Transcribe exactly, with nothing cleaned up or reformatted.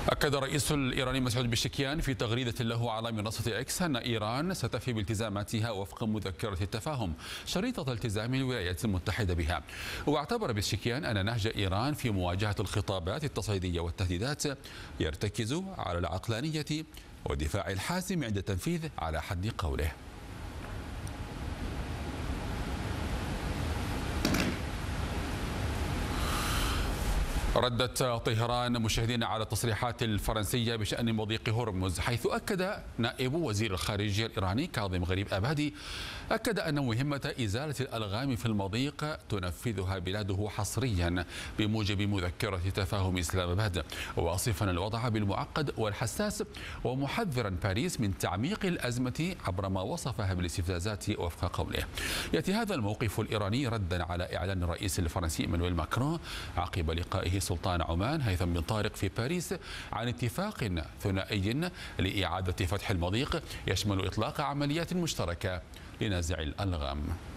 أكد الرئيس الإيراني مسعود بشكيان في تغريدة له على منصة إكس أن إيران ستفي بالتزاماتها وفق مذكرة التفاهم شريطة التزام الولايات المتحدة بها. واعتبر بشكيان أن نهج إيران في مواجهة الخطابات التصعيدية والتهديدات يرتكز على العقلانية والدفاع الحاسم عند التنفيذ على حد قوله. ردت طهران مشاهدين على التصريحات الفرنسية بشأن مضيق هرمز، حيث أكد نائب وزير الخارجية الإيراني كاظم غريب أبادي أكد أن مهمة إزالة الألغام في المضيق تنفذها بلاده حصريا بموجب مذكرة تفاهم إسلام آباد، واصفا الوضع بالمعقد والحساس ومحذرا باريس من تعميق الأزمة عبر ما وصفها بالاستفزازات وفق قوله. يأتي هذا الموقف الإيراني ردا على إعلان الرئيس الفرنسي إيمانويل ماكرون عقب لقائه سلطان عمان هيثم بن طارق في باريس عن اتفاق ثنائي لإعادة فتح المضيق يشمل إطلاق عمليات مشتركة لنزع الألغام.